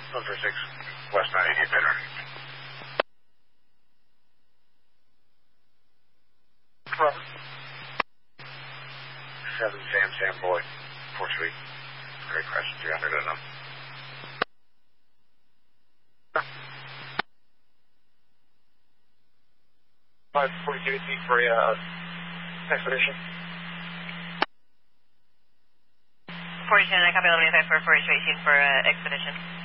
146 West 98 Bitter. 7 Sam Boy, 4 Suite. Great Crash 300 and 542 for expedition. 42, I copy 1185 for 4218 for expedition.